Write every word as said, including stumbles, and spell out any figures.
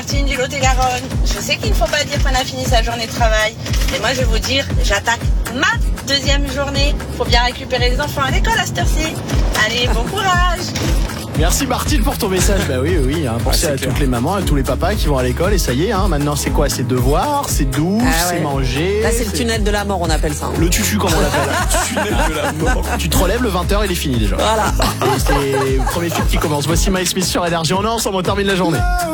Martine du Lot-et-Garonne. Je sais qu'il ne faut pas dire qu'on a fini sa journée de travail, mais moi je vais vous dire, j'attaque ma deuxième journée pour bien récupérer les enfants à l'école à cette heure-ci. Allez, bon courage. Merci Martine pour ton message. Bah oui, oui, hein, pensez Ah, à clair. toutes les mamans, à tous les papas qui vont à l'école et ça y est, hein, maintenant c'est quoi? C'est devoir, c'est douche, Ah ouais. c'est manger. Là, c'est le tunnel de la mort, on appelle ça. hein. Le tutu, comme on l'appelle. Tunnel de la mort. Tu te relèves, le vingt heures, il est fini déjà. Voilà. C'est le premier film qui commence. Voici Miles Smith sur Énergie. On est ensemble, on termine la journée.